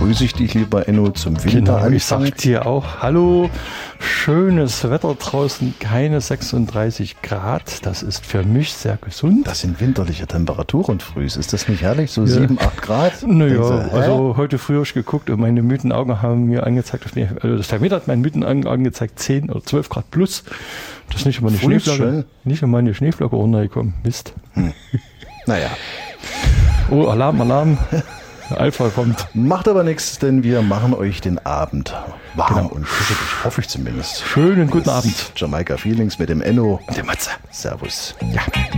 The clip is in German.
begrüße ich dich, lieber Enno, zum Winteranfang. Genau, ich sag dir auch, hallo, schönes Wetter draußen, keine 36 Grad, das ist für mich sehr gesund. Das sind winterliche Temperaturen früh. Ist das nicht herrlich? So 7, 8 Grad? Naja, also heute früh habe ich geguckt und meine müden Augen haben mir angezeigt, also das Thermometer hat meinen müden Augen angezeigt, 10 oder 12 Grad plus. Das ist nicht immer eine Schneeflocke runtergekommen. Mist. Naja. Oh, Alarm. Alpha kommt. Macht aber nichts, denn wir machen euch den Abend warm und kuschelig, hoffe ich zumindest. Schönen guten Abend. Jamaika Feelings mit dem Enno. Der Matze. Servus. Ja.